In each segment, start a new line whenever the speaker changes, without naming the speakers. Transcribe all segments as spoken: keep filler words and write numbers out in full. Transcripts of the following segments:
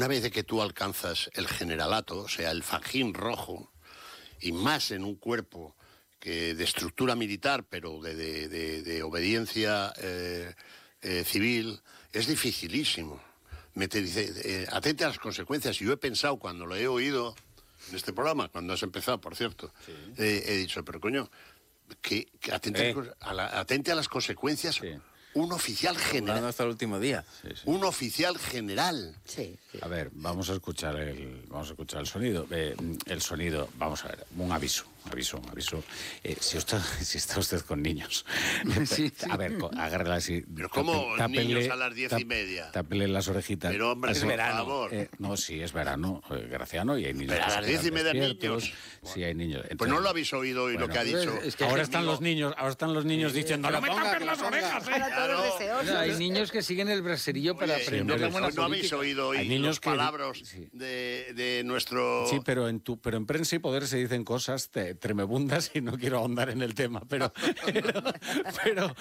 una vez de que tú alcanzas el generalato, o sea, el fajín rojo, y más en un cuerpo que de estructura militar, pero de, de, de, de obediencia eh, eh, civil, es dificilísimo. Me te dice, eh, atente a las consecuencias. Y yo he pensado, cuando lo he oído en este programa, cuando has empezado, por cierto, sí. eh, he dicho, pero coño, que, que atente, eh. a la, atente a las consecuencias. Sí. Un oficial general.
Hasta el último día.
Sí, sí. Un oficial general.
Sí, sí.
A ver, vamos a escuchar el, vamos a escuchar el sonido. Eh, el sonido, vamos a ver, un aviso, aviso, un aviso. Eh, si, usted, si está usted con niños, sí, sí. a ver, agárrela así.
Pero ¿cómo tápele, niños a las diez
tap,
y media?
Tápele las orejitas.
Pero hombre,
así,
es verano. Por favor.
Eh, no, sí, es verano, eh, Graciano, y hay niños.
Pero a las diez y media niños.
Sí, hay niños. Entonces,
pues no lo habéis oído hoy bueno, lo que ha dicho.
Es que ahora están digo, los niños, ahora están los niños sí, diciendo, no me tapen las orejas, eh.
Claro.
Hay niños que siguen el braserillo para
Oye,
aprender
no,
la buena
no, no habéis oído hoy los que, palabras sí. de, de nuestro...
Sí, pero en, tu, pero en Prensa y Poder se dicen cosas te, tremebundas y no quiero ahondar en el tema, pero... pero, pero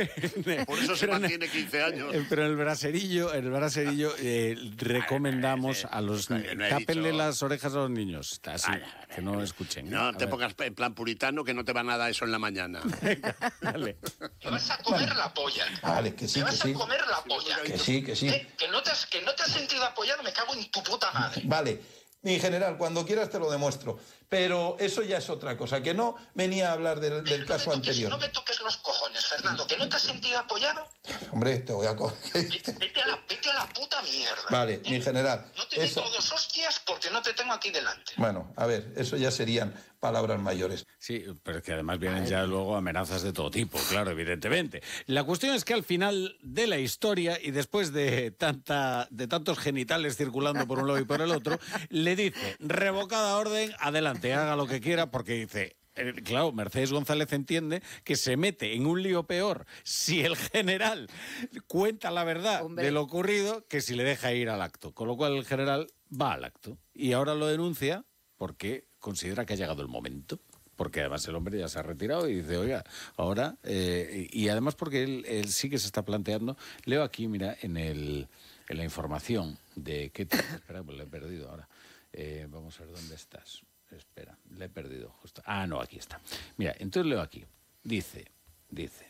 Por eso se pero mantiene quince años.
Pero en el braserillo, en el braserillo eh, recomendamos a los... No tápenle dicho... las orejas a los niños, así, ay, ay, que no escuchen.
No, te ver. pongas en plan puritano que no te va nada eso en la mañana.
Dale.
Te vas a comer vale. la polla.
Vale, que sí,
te vas
que sí.
a comer la polla.
Que sí, que sí.
¿Eh? Que, no te has, que no te has sentido apoyado, me cago en tu puta madre.
Vale, mi general, cuando quieras te lo demuestro. Pero eso ya es otra cosa, que no venía a hablar del, del
no
caso
toques,
anterior.
No me toques los cojones, Fernando, que no te has sentido apoyado.
Hombre, te voy a coger.
Vete a la, vete a la puta mierda.
Vale, ¿eh? Mi general.
No te eso... digo dos hostias porque no te tengo aquí delante.
Bueno, a ver, eso ya serían palabras mayores.
Sí, pero es que además vienen ya luego amenazas de todo tipo, claro, evidentemente. La cuestión es que al final de la historia, y después de tanta de tantos genitales circulando por un lado y por el otro, le dice, revocada orden, adelante, haga lo que quiera, porque dice... Claro, Mercedes González entiende que se mete en un lío peor si el general cuenta la verdad Hombre. de lo ocurrido que si le deja ir al acto. Con lo cual el general va al acto. Y ahora lo denuncia porque considera que ha llegado el momento. Porque además el hombre ya se ha retirado y dice, oiga, ahora... Eh, y además porque él, él sí que se está planteando... Leo aquí, mira, en, el, en la información de... ¿Qué te... Espera, pues lo he perdido ahora. Eh, vamos a ver dónde estás. Espera, le he perdido justo. Ah, no, aquí está. Mira, entonces leo aquí. Dice, dice...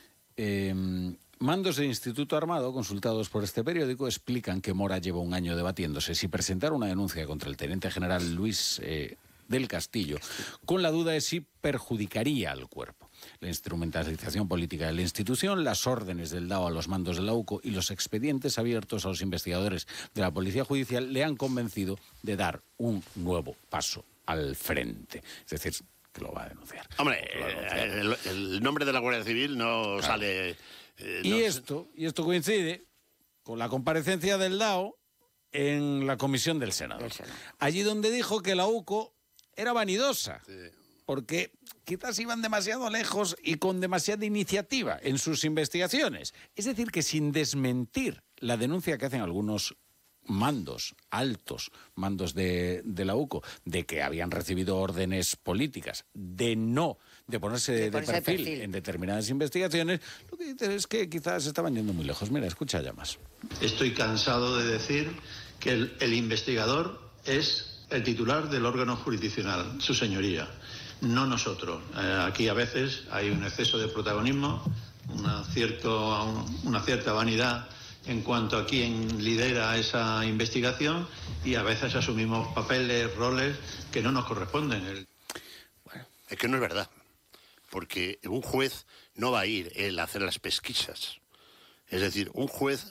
Eh, mandos del Instituto Armado, consultados por este periódico, explican que Mora lleva un año debatiéndose si presentar una denuncia contra el teniente general Luis eh, del Castillo, con la duda de si perjudicaría al cuerpo. La instrumentalización política de la institución, las órdenes del D A O a los mandos de la U C O y los expedientes abiertos a los investigadores de la Policía Judicial le han convencido de dar un nuevo paso al frente. Es decir, que lo va a denunciar.
Hombre, el, el nombre de la Guardia Civil no claro. sale... Eh,
y,
no...
esto, y esto coincide con la comparecencia del D A O en la comisión del Senado. del Senado. Allí donde dijo que la U C O era vanidosa, sí. porque quizás iban demasiado lejos y con demasiada iniciativa en sus investigaciones. Es decir, que sin desmentir la denuncia que hacen algunos mandos, altos mandos de, de la U C O, de que habían recibido órdenes políticas de no, de ponerse de, de, de perfil, perfil en determinadas investigaciones, lo que dice es que quizás estaban yendo muy lejos. Mira, escucha ya más.
Estoy cansado de decir que el, el investigador es el titular del órgano jurisdiccional, su señoría, no nosotros. Eh, aquí a veces hay un exceso de protagonismo, una, cierto, una cierta vanidad en cuanto a quién lidera esa investigación y a veces asumimos papeles, roles que no nos corresponden. El...
Bueno, es que no es verdad, porque un juez no va a ir él a hacer las pesquisas. Es decir, un juez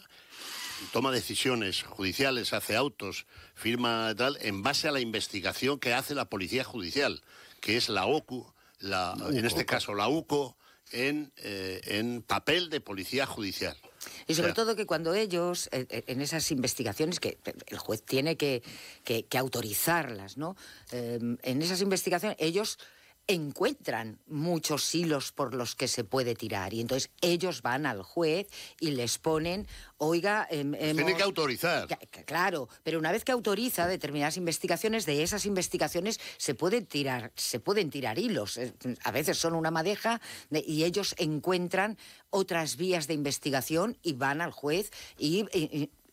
toma decisiones judiciales, hace autos, firma tal, en base a la investigación que hace la Policía Judicial, que es la O C U, la, en este caso la U C O, en, eh, en papel de Policía Judicial.
Y sobre o sea, todo que cuando ellos, eh, en esas investigaciones, que el juez tiene que, que, que autorizarlas, ¿no? Eh, en esas investigaciones ellos encuentran muchos hilos por los que se puede tirar y entonces ellos van al juez y les ponen, oiga... Eh, hemos...
Tiene que autorizar.
Claro, pero una vez que autoriza determinadas investigaciones, de esas investigaciones se pueden tirar, se pueden tirar hilos. A veces son una madeja de, y ellos encuentran otras vías de investigación y van al juez y... y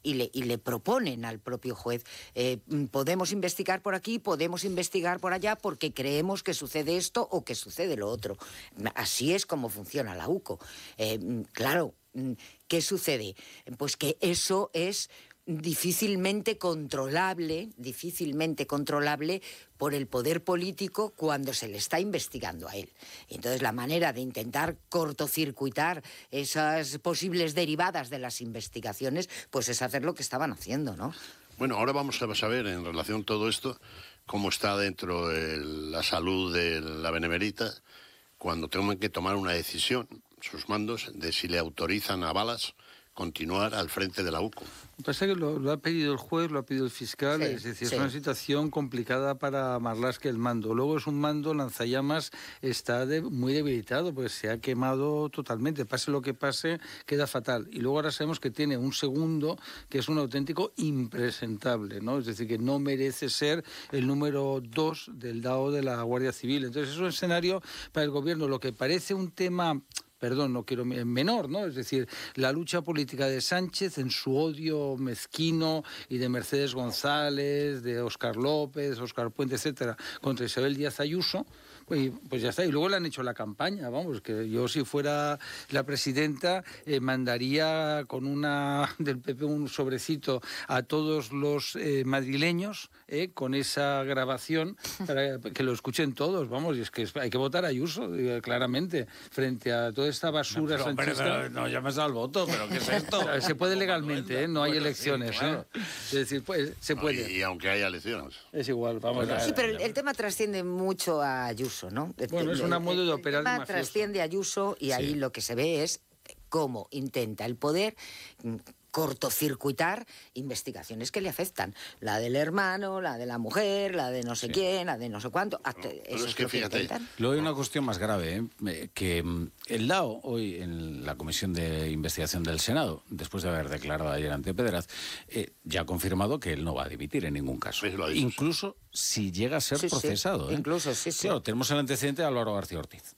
y le, y le proponen al propio juez, eh, podemos investigar por aquí, podemos investigar por allá, porque creemos que sucede esto o que sucede lo otro. Así es como funciona la U C O. Eh, claro, ¿qué sucede? Pues que eso es difícilmente controlable, difícilmente controlable por el poder político cuando se le está investigando a él. Entonces, la manera de intentar cortocircuitar esas posibles derivadas de las investigaciones, pues es hacer lo que estaban haciendo, ¿no?
Bueno, ahora vamos a saber, en relación a todo esto, cómo está dentro el, la salud de la Benemérita cuando tengan que tomar una decisión, sus mandos, de si le autorizan a Balas continuar al frente de la U C O.
Lo que pasa es que lo, lo ha pedido el juez, lo ha pedido el fiscal,
Sí,
es decir,
sí.
es una situación complicada para Marlaska el mando. Luego es un mando, lanzallamas, está de, muy debilitado, pues se ha quemado totalmente. Pase lo que pase, queda fatal. Y luego ahora sabemos que tiene un segundo que es un auténtico impresentable, ¿no? Es decir, que no merece ser el número dos del D A O de la Guardia Civil. Entonces es un escenario para el gobierno, lo que parece un tema... Perdón, no quiero menor, ¿no? Es decir, la lucha política de Sánchez en su odio mezquino y de Mercedes González, de Óscar López, Óscar Puente, etcétera, contra Isabel Díaz Ayuso, pues, pues ya está. Y luego le han hecho la campaña, vamos, que yo si fuera la presidenta eh, mandaría con una del P P un sobrecito a todos los eh, madrileños eh, con esa grabación para que lo escuchen todos, vamos, y es que hay que votar a Ayuso, eh, claramente, frente a toda esta basura
No, pero, hombre,
sanchista.
pero no llames al voto, pero ¿qué es esto?
Se puede legalmente, ¿eh? No hay
Bueno,
elecciones,
sí, claro.
¿eh? Es decir, pues, se puede.
Y, y aunque haya elecciones.
Es igual, vamos a
Sí, pero el, el tema trasciende mucho a Ayuso, ¿no?
Bueno, es
El-
una
el-
modo de
el
operar
tema
mafioso.
trasciende a Ayuso y ahí
Sí.
lo que se ve es cómo intenta el poder mm, cortocircuitar investigaciones que le afectan. La del hermano, la de la mujer, la de no sé quién, la de no sé cuánto. Hasta eso
es
es
que
lo que
fíjate,
intentan.
Luego hay una cuestión más grave, ¿eh? Eh, que mm, el D A O, hoy en la Comisión de Investigación del Senado, después de haber declarado ayer ante Pedraz, eh, ya ha confirmado que él no va a dimitir en ningún caso.
Pues lo ha dicho,
Incluso si llega a ser
Sí, sí,
procesado. ¿eh?
incluso, sí, sí.
Claro, tenemos el antecedente de Álvaro García Ortiz,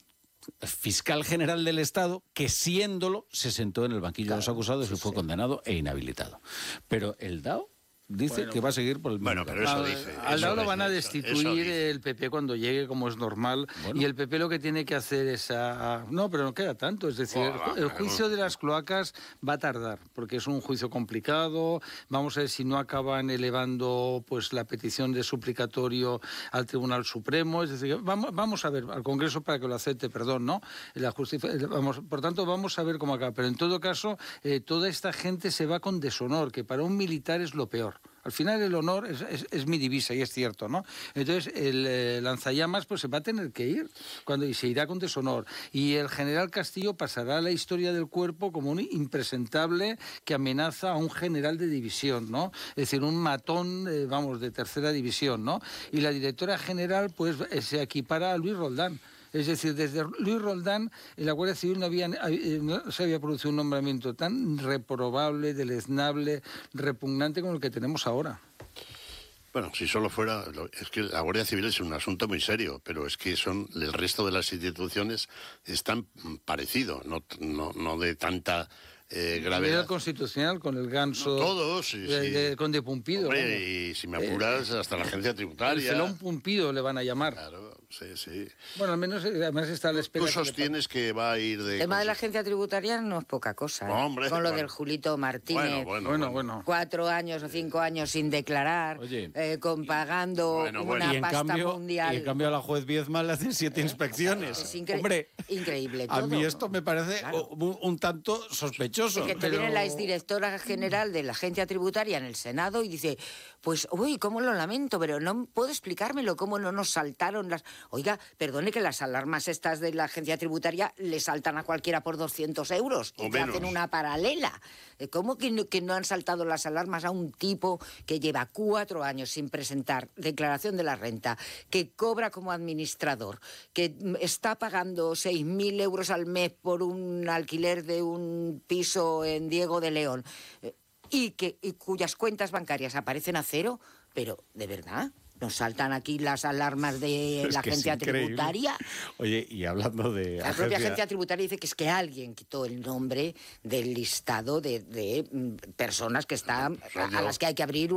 fiscal general del Estado, que siéndolo se sentó en el banquillo de los acusados y fue condenado e inhabilitado. Pero el D A O dice que va a seguir por el
Bueno,
mismo
pero
camino.
eso dice.
Al
eso
lado lo
dice,
van a
eso-
destituir
eso dice.
el P P cuando llegue, como es normal,
Bueno.
y el P P lo que tiene que hacer es... A... No, pero no queda tanto, es decir,
Buah,
el, el
claro.
juicio de las cloacas va a tardar, porque es un juicio complicado, vamos a ver si no acaban elevando pues la petición de suplicatorio al Tribunal Supremo, es decir, vamos, vamos a ver, al Congreso para que lo acepte, perdón, ¿no? La justicia, vamos, por tanto, vamos a ver cómo acaba, pero en todo caso, eh, toda esta gente se va con deshonor, que para un militar es lo peor. Al final el honor es, es, es mi divisa y es cierto, ¿no? Entonces el eh, lanzallamas pues se va a tener que ir cuando, y se irá con deshonor. Y el general Castillo pasará a la historia del cuerpo como un impresentable que amenaza a un general de división, ¿no? Es decir, un matón, eh, vamos, de tercera división, ¿no? Y la directora general pues eh, se equipara a Luis Roldán. Es decir, desde Luis Roldán en la Guardia Civil no, había, eh, no se había producido un nombramiento tan reprobable, deleznable, repugnante como el que tenemos ahora.
Bueno, si solo fuera... lo- Es que la Guardia Civil es un asunto muy serio, pero es que son el resto de las instituciones están parecidos, no, no, no de tanta eh,
El
gravedad.
Constitucional con el ganso...
No, todos, sí,
de,
sí.
de Conde Pumpido.
Hombre,
vamos.
y si me apuras, hasta la agencia
El
tributaria.
felón Pumpido le van a llamar.
Claro, sí, sí.
Bueno, al menos eh, además está a la espera...
Tú
que le
sostienes que va a ir de...
El tema de la agencia tributaria no es poca cosa, ¿eh?
Hombre,
Con lo
bueno.
del Julito Martínez.
Bueno, bueno,
Bueno, bueno.
Cuatro años o cinco años sin declarar,
Oye.
eh, con pagando
Bueno, bueno.
una
Y en,
pasta
cambio,
mundial.
y en cambio a la juez Viezma le hacen siete inspecciones.
Es incre-
Hombre,
increíble
a
todo.
mí esto me parece
Claro.
un, un tanto sospechoso.
Que te
Pero-
viene la exdirectora general de la agencia tributaria en el Senado y dice, pues, uy, cómo lo lamento, pero no puedo explicármelo, cómo no nos saltaron las... Oiga, perdone que las alarmas estas de la agencia tributaria le saltan a cualquiera por doscientos euros y
O
te
menos.
hacen una paralela. Eh, ¿Cómo que no, que no han saltado las alarmas a un tipo que lleva cuatro años sin presentar declaración de la renta, que cobra como administrador, que mm, está pagando seis mil euros al mes por un alquiler de un piso en Diego de León eh, y, que, y cuyas cuentas bancarias aparecen a cero? Pero, ¿de verdad? nos saltan aquí las alarmas de
Es
la
que es
agencia
increíble.
tributaria.
Oye, y hablando de...
La propia agencia tributaria dice que es que alguien quitó el nombre del listado de, de mm, personas que están, a, a las que hay que abrir